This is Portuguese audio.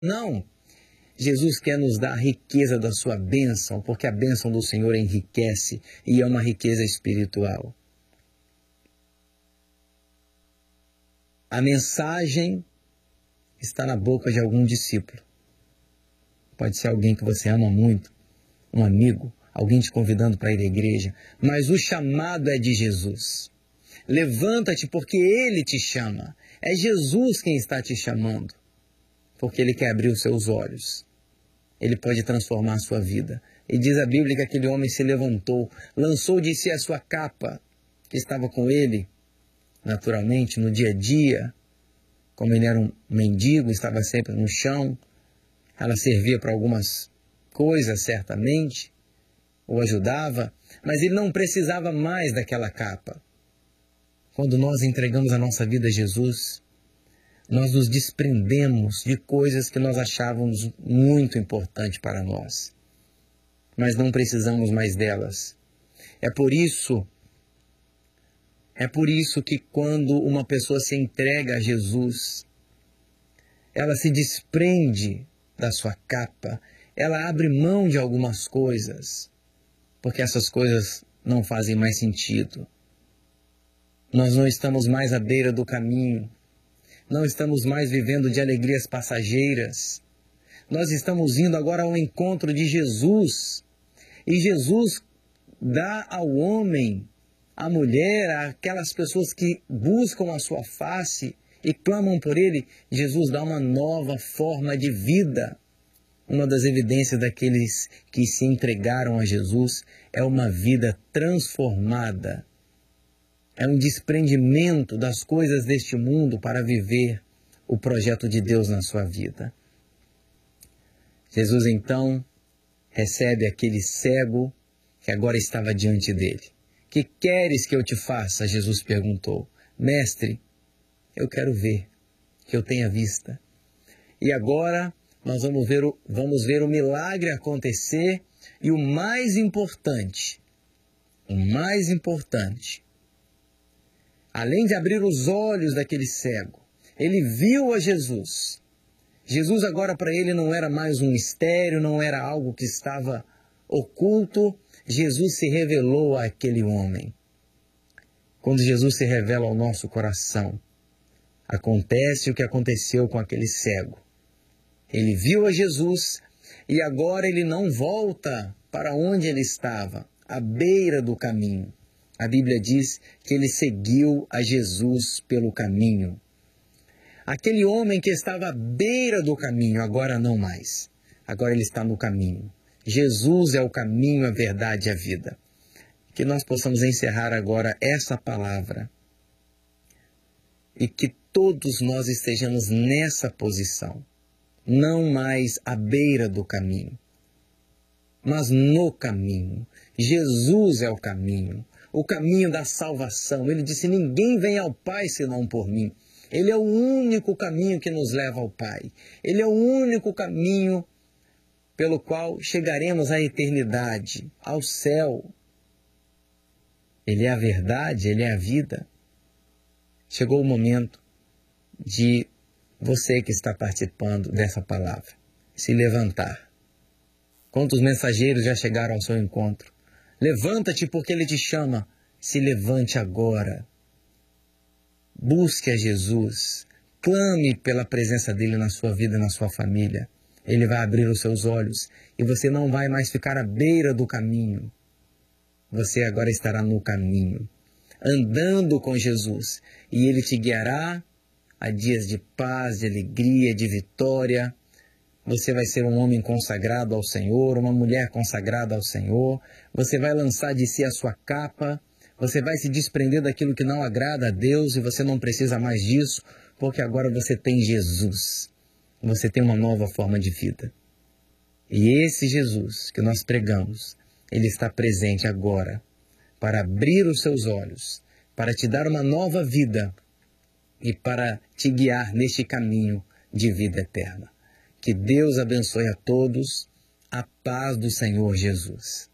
Não. Jesus quer nos dar a riqueza da sua bênção, porque a bênção do Senhor enriquece e é uma riqueza espiritual. A mensagem está na boca de algum discípulo. Pode ser alguém que você ama muito, um amigo, alguém te convidando para ir à igreja, mas o chamado é de Jesus. Levanta-te porque Ele te chama. É Jesus quem está te chamando, porque Ele quer abrir os seus olhos. Ele pode transformar a sua vida. E diz a Bíblia que aquele homem se levantou, lançou de si a sua capa, que estava com ele, naturalmente, no dia a dia. Como ele era um mendigo, estava sempre no chão. Ela servia para algumas coisas, certamente, ou ajudava, mas ele não precisava mais daquela capa. Quando nós entregamos a nossa vida a Jesus, nós nos desprendemos de coisas que nós achávamos muito importantes para nós, mas não precisamos mais delas. É por isso que quando uma pessoa se entrega a Jesus, ela se desprende da sua capa, ela abre mão de algumas coisas, porque essas coisas não fazem mais sentido. Nós não estamos mais à beira do caminho. Não estamos mais vivendo de alegrias passageiras. Nós estamos indo agora ao encontro de Jesus. E Jesus dá ao homem, à mulher, àquelas pessoas que buscam a sua face e clamam por Ele, Jesus dá uma nova forma de vida. Uma das evidências daqueles que se entregaram a Jesus é uma vida transformada. É um desprendimento das coisas deste mundo para viver o projeto de Deus na sua vida. Jesus então recebe aquele cego que agora estava diante dele. Que queres que eu te faça? Jesus perguntou. Mestre, eu quero ver, que eu tenha vista. E agora nós vamos ver o milagre acontecer e o mais importante, além de abrir os olhos daquele cego, ele viu a Jesus. Jesus agora para ele não era mais um mistério, não era algo que estava oculto. Jesus se revelou àquele homem. Quando Jesus se revela ao nosso coração, acontece o que aconteceu com aquele cego. Ele viu a Jesus e agora ele não volta para onde ele estava, à beira do caminho. A Bíblia diz que ele seguiu a Jesus pelo caminho. Aquele homem que estava à beira do caminho, agora não mais. Agora ele está no caminho. Jesus é o caminho, a verdade e a vida. Que nós possamos encerrar agora essa palavra e que todos nós estejamos nessa posição. Não mais à beira do caminho, mas no caminho. Jesus é o caminho da salvação. Ele disse, ninguém vem ao Pai senão por mim. Ele é o único caminho que nos leva ao Pai. Ele é o único caminho pelo qual chegaremos à eternidade, ao céu. Ele é a verdade, Ele é a vida. Chegou o momento de você que está participando dessa palavra se levantar. Quantos mensageiros já chegaram ao seu encontro? Levanta-te porque Ele te chama. Se levante agora. Busque a Jesus. Clame pela presença dEle na sua vida, na sua família. Ele vai abrir os seus olhos e você não vai mais ficar à beira do caminho. Você agora estará no caminho, andando com Jesus. E Ele te guiará a dias de paz, de alegria, de vitória. Você vai ser um homem consagrado ao Senhor, uma mulher consagrada ao Senhor. Você vai lançar de si a sua capa. Você vai se desprender daquilo que não agrada a Deus e você não precisa mais disso, porque agora você tem Jesus. Você tem uma nova forma de vida. E esse Jesus que nós pregamos, Ele está presente agora para abrir os seus olhos, para te dar uma nova vida e para te guiar neste caminho de vida eterna. Que Deus abençoe a todos. A paz do Senhor Jesus.